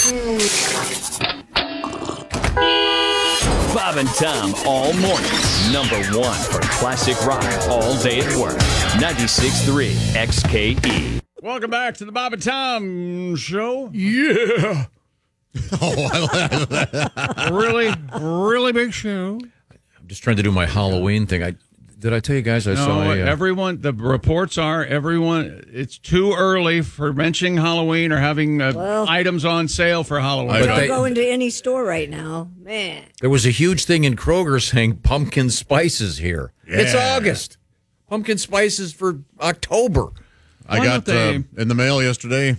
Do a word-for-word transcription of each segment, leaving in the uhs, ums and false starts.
Bob and Tom all morning. Number one for classic rock all day at work. ninety-six point three X K E. Welcome back to the Bob and Tom Show. Yeah. Oh, really, really big show. I'm just trying to do my Halloween thing. I Did I tell you guys I no, saw a, uh, everyone, the reports are everyone, it's too early for mentioning Halloween or having uh, Well, items on sale for Halloween. But Don't they- go into any store right now. Man. there was a huge thing in Kroger saying pumpkin spices here. It's Yeah. August. Pumpkin spices for October. I Why got don't they- uh, in the mail yesterday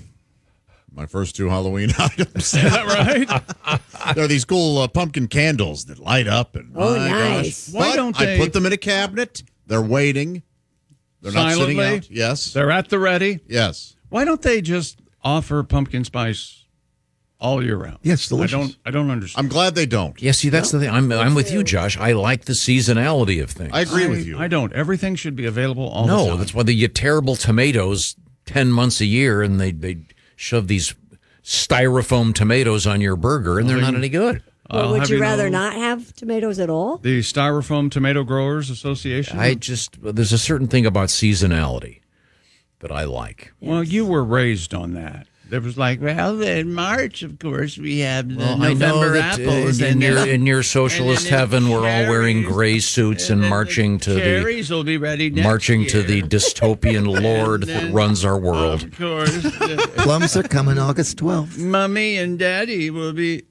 my first two Halloween items. Is that right? There are these cool uh, pumpkin candles that light up. And Oh, my nice. Gosh. Why But don't I they- put them in a cabinet. They're waiting. They're not sitting Silently? out. Yes. They're at the ready. Yes. Why don't they just offer pumpkin spice all year round? Yeah, it's delicious. I don't, I don't understand. I'm glad they don't. Yeah, see, that's the thing. I'm, I'm with you, Josh. I like the seasonality of things. I agree I, with you. I don't. Everything should be available all the No, time. that's why they get terrible tomatoes ten months a year, and they, they shove these styrofoam tomatoes on your burger, and they're not any good. Well, I'll would have you you rather know- not have tomatoes at all? The Styrofoam Tomato Growers Association? I just, there's a certain thing about seasonality that I like. Well, you were raised on that. There was like, well, in March, of course, we have the Well, I November know that uh, apples. in, and your, then- in your socialist and then heaven, we're all wearing cherries, gray suits and then marching the to the cherries will be ready next marching to the year. dystopian lord that then- runs our world. Of course, the Plums are coming August twelfth. Mummy and Daddy will be.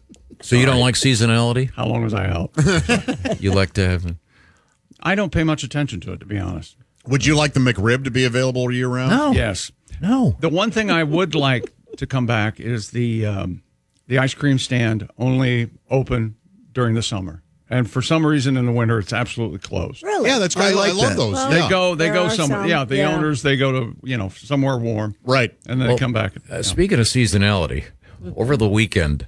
So you don't like seasonality? How long was I out? You like to have? I don't pay much attention to it, to be honest. Would you like the McRib to be available year round? No, Yes. no. The one thing I would like to come back is the um, the ice cream stand only open during the summer, and for some reason in the winter it's absolutely closed. Really? Yeah, that's great. I, I like love that. those. Well, They yeah. go, they There go are somewhere. some, Yeah, the yeah. owners they go to you know somewhere warm, Right. and then Well, they come back. Uh, speaking of seasonality, over the weekend,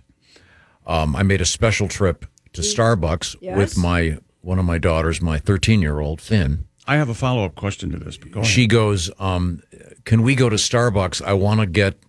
um, I made a special trip to Starbucks Yes. with my one of my daughters, my thirteen-year-old Finn. I have a follow up question to this. But go ahead. She goes, um, "Can we go to Starbucks? I want to get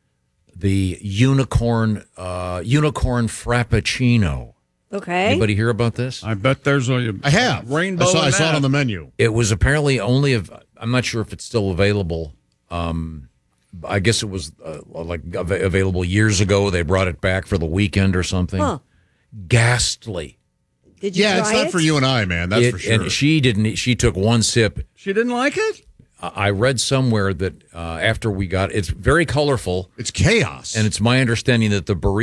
the unicorn uh, unicorn frappuccino." Okay. Anybody hear about this? I bet there's a I have. rainbow. I saw, in I saw it that. on the menu. It was apparently only of. I'm not sure if it's still available. Um, I guess it was uh, like av- available years ago. They brought it back for the weekend or something. Huh. Ghastly. Did you Yeah, try it's not it? for you and I, man. That's It- for sure. And she didn't. She took one sip. She didn't like it. I I read somewhere that uh, after we got, it's very colorful, it's chaos. and it's my understanding that the burrito